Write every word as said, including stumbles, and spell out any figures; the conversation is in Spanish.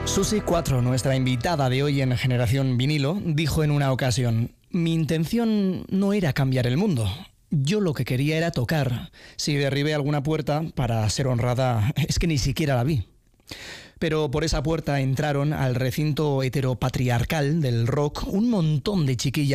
Susi cuatro, nuestra invitada de hoy en Generación Vinilo, dijo en una ocasión: mi intención no era cambiar el mundo. Yo lo que quería era tocar. Si derribé alguna puerta, para ser honrada, es que ni siquiera la vi. Pero por esa puerta entraron al recinto heteropatriarcal del rock un montón de chiquillas